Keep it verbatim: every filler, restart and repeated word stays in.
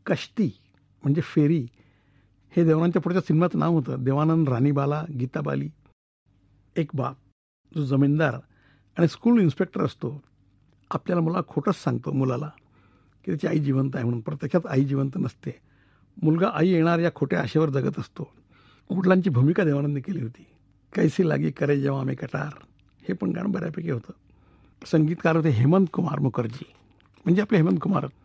कश्ती म्हणजे फेरी हे देवानंदच्या पुढच्या सिनेमाचं नाव होतं. देवानंद, राणीबाला, गीताबाली. एक बाप जो जमीनदार आणि स्कूल इन्स्पेक्टर असतो, आपल्याला मुला खोटंच सांगतो मुलाला की त्याची आई जिवंत आहे म्हणून, प्रत्यक्षात आई जिवंत नसते. मुलगा आई येणार या खोट्या आशेवर जगत असतो. वडिलांची भूमिका देवानंदने केली होती. कैसी लागी करे जेव्हा मी कटार हे पण गाणं बऱ्यापैकी होतं. संगीतकार होते हेमंत कुमार मुखर्जी, म्हणजे आपले हेमंत कुमार.